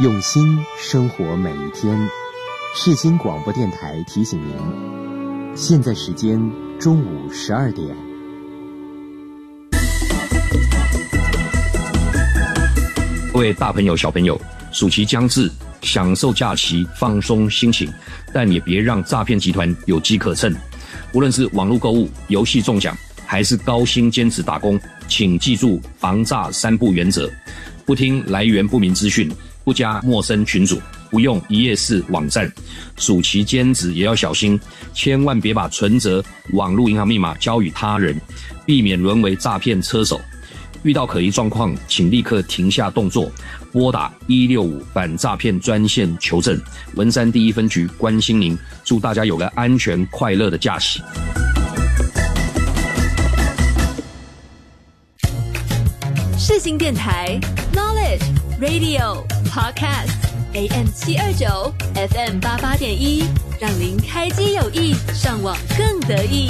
用心生活每一天。世新广播电台提醒您，现在时间中午12点。 各位大朋友小朋友，暑期将至，享受假期，放松心情，但也别让诈骗集团有机可乘。无论是网络购物、游戏中奖，还是高薪兼职打工，请记住防诈3不原则：不听来源不明资讯，不加陌生群组，不用一页式网站。暑期兼职也要小心，千万别把存折、网络银行密码交予他人，避免沦为诈骗车手。遇到可疑状况，请立刻停下动作，拨打165反诈骗专线求证。文山第1分局关心您，祝大家有个安全快乐的假期。 世新电台 Knowledge Radio Podcast AM 729 FM 88.1，让您开机有益，上网更得意。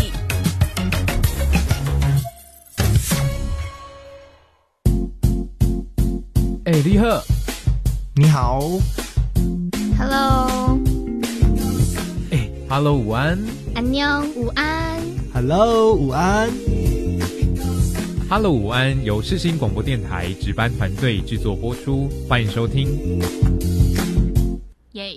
李贺， 你好。 Hello Hello， 午安。 안녕， 午安。 Hello， 午安。 Hello， 午安，由世新广播电台值班团队制作播出，欢迎收听。 耶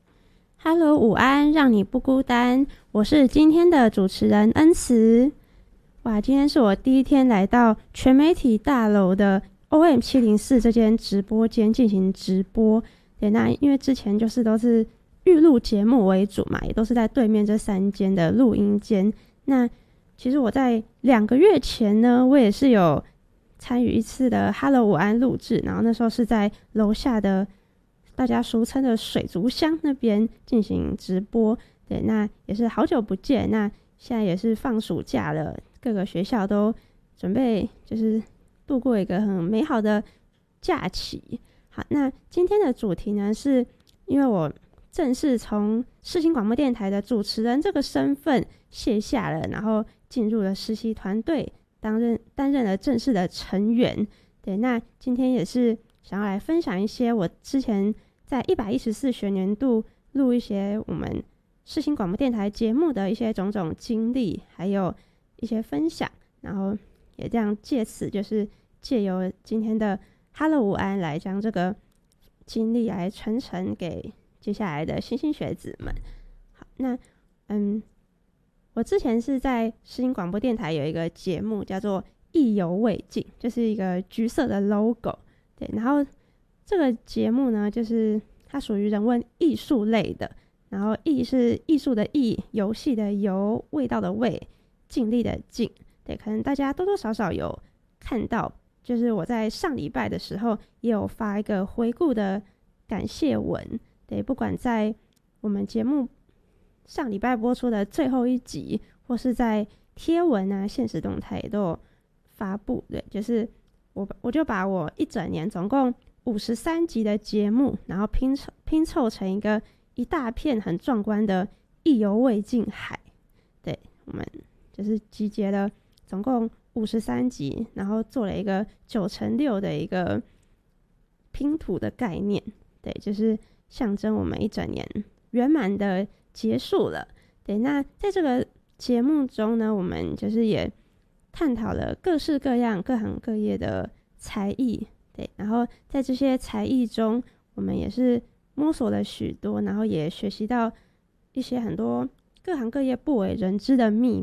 Hello， 午安，让你不孤单。我是今天的主持人恩慈。哇，今天是我第一天来到全媒体大楼的 OM704 这间直播间进行直播。对，那因为之前就是都是预录节目为主嘛，也都是在对面这3间的录音间。那其实我在2个月前呢，我也是有参与一次的 Hello 午安录制，然后那时候是在楼下的大家俗称的水族箱那边进行直播。对，那也是好久不见，那现在也是放暑假了，各个学校都准备就是度过一个很美好的假期。好，那今天的主题呢，是因为我正式从世新广播电台的主持人这个身份卸下了，然后进入了实习团队，担任了正式的成员。对，那今天也是想要来分享一些我之前在114学年度录一些我们世新广播电台节目的一些种种经历，还有一些分享，然后也这样借此就是借由今天的 Hello 午安来将这个经历来传承给接下来的新兴学子们。好，那我之前是在世新广播电台有一个节目叫做意犹未尽，就是一个橘色的 logo。 对，然后这个节目呢，就是它属于人文艺术类的，然后艺是艺术的艺，游戏的游，味道的味，尽力的尽。对，可能大家多多少少有看到，就是我在上礼拜的时候也有发一个回顾的感谢文。对，不管在我们节目上礼拜播出的最后一集，或是在贴文啊、现实动态也都有发布。对，就是我就把我一整年总共53集的节目，然后拼凑成一大片很壮观的意犹未尽海。对，我们就是集结了总共53集，然后做了一个9×6的一个拼图的概念。对，就是象征我们一整年圆满的结束了。对，那在这个节目中呢，我们就是也探讨了各式各样各行各业的才艺。对，然后在这些才艺中，我们也是摸索了许多，然后也学习到一些很多各行各业不为人知的秘密。